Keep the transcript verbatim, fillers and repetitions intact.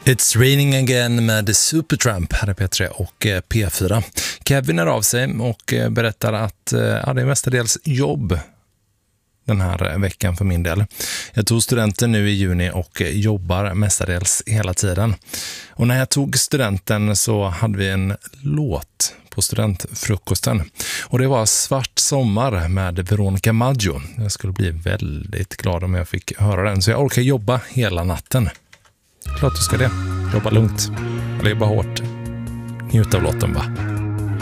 It's raining again med Supertramp här är P tre och P fyra. Kevin är av sig och berättar att ja, det är mestadels jobb den här veckan för min del. Jag tog studenten nu i juni och jobbar mestadels hela tiden. Och när jag tog studenten så hade vi en låt på studentfrukosten. Och det var Svart sommar med Veronica Maggio. Jag skulle bli väldigt glad om jag fick höra den. Så jag orkar jobba hela natten. Klart du ska det. Jobba lugnt. Eller jobba hårt. Njut av låten va.